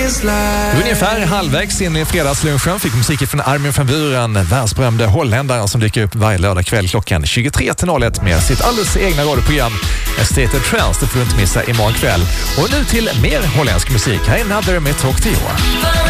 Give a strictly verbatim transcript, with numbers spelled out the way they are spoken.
Ungefär halvvägs in i fredagslunchen fick musik från Armin van Buuren, världsberömde holländaren som dyker upp varje lördag kväll klockan tjugotre till noll ett med sitt alldeles egna radioprogram State of Trance. Det får du inte missa imorgon kväll. Och nu till mer holländsk musik. Här är Another med Talk Theo.